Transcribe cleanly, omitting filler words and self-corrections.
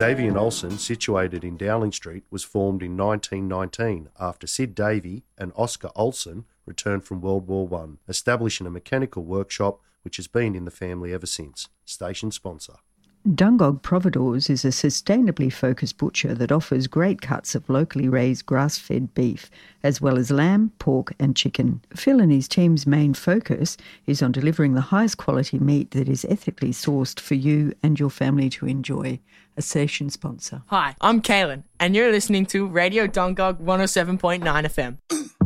Davey and Olsen, situated in Dowling Street, was formed in 1919 after Sid Davey and Oscar Olsen returned from World War I, establishing a mechanical workshop which has been in the family ever since. Station sponsor. Dungog Providores is a sustainably focused butcher that offers great cuts of locally raised grass-fed beef, as well as lamb, pork and chicken. Phil and his team's main focus is on delivering the highest quality meat that is ethically sourced for you and your family to enjoy. A station sponsor. Hi, I'm Kaylin, and you're listening to Radio Dungog 107.9 FM.